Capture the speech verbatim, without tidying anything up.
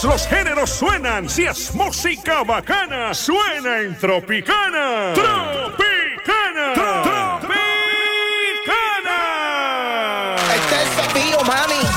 Todos los géneros suenan. Si es música bacana, suena en Tropicana. Tropicana. Tropicana. Este es el desafío, mami.